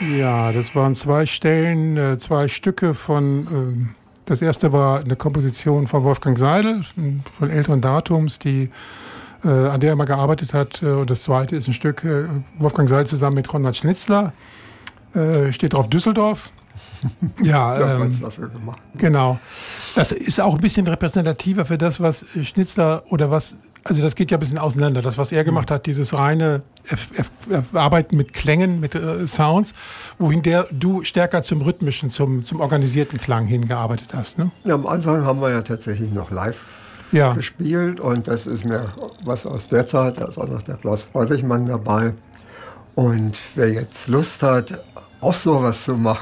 Ja, das waren 2 Stellen, 2 Stücke von, das erste war eine Komposition von Wolfgang Seidel, von älteren Datums, an der er mal gearbeitet hat. Und das zweite ist ein Stück, Wolfgang Seidel zusammen mit Konrad Schnitzler, steht drauf Düsseldorf. Ja, dafür gemacht. Genau. Das ist auch ein bisschen repräsentativer für das, was Schnitzler also das geht ja ein bisschen auseinander. Das, was er gemacht hat, dieses reine Arbeiten mit Klängen, mit Sounds, wohin du stärker zum rhythmischen, zum organisierten Klang hingearbeitet hast. Ne? Ja, am Anfang haben wir ja tatsächlich noch live gespielt und das ist mir was aus der Zeit, da ist auch noch der Klaus Freudichmann dabei. Und wer jetzt Lust hat, auch sowas zu machen,